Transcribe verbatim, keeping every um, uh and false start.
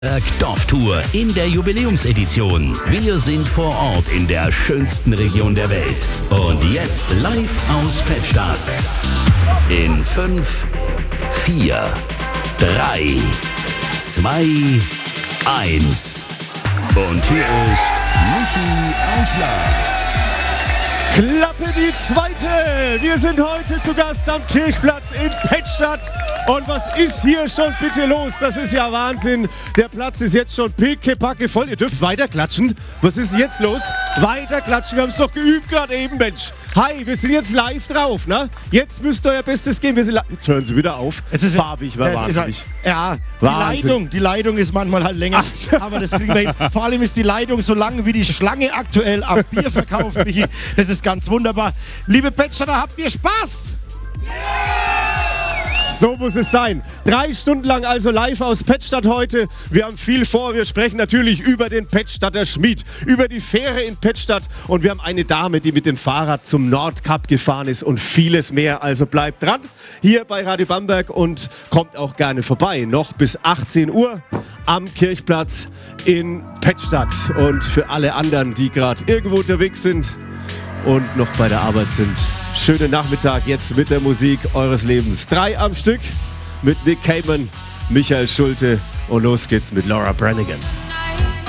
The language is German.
Dorftour in der Jubiläumsedition. Wir sind vor Ort in der schönsten Region der Welt. Und jetzt live aus Pettstadt. In fünf, vier, drei, zwei, eins. Und hier ist Michi Eichler. Klappe die zweite! Wir sind heute zu Gast am Kirchplatz in Pettstadt. Und was ist hier schon bitte los? Das ist ja Wahnsinn. Der Platz ist jetzt schon pickepacke voll. Ihr dürft weiter klatschen. Was ist jetzt los? Weiter klatschen. Wir haben es doch geübt gerade eben, Mensch. Hi, wir sind jetzt live drauf, ne? Jetzt müsst ihr euer Bestes geben. Wir sind jetzt hören Sie wieder auf. Es ist farbig, war wahnsinnig. Halt, ja, die Wahnsinn. Leitung, die Leitung ist manchmal halt länger, Ach. aber das kriegen wir hin. Vor allem ist die Leitung so lang wie die Schlange aktuell am Bierverkauf, Michi. Das ist ganz wunderbar. Liebe Pettstadter, habt ihr Spaß? So muss es sein. Drei Stunden lang also live aus Pettstadt heute. Wir haben viel vor. Wir sprechen natürlich über den Pettstadter Schmied, über die Fähre in Pettstadt und wir haben eine Dame, die mit dem Fahrrad zum Nordkap gefahren ist und vieles mehr. Also bleibt dran hier bei Radio Bamberg und kommt auch gerne vorbei. Noch bis achtzehn Uhr am Kirchplatz in Pettstadt. Und für alle anderen, die gerade irgendwo unterwegs sind und noch bei der Arbeit sind, schönen Nachmittag jetzt mit der Musik eures Lebens. Drei am Stück mit Nick Cayman, Michael Schulte und los geht's mit Laura Branigan.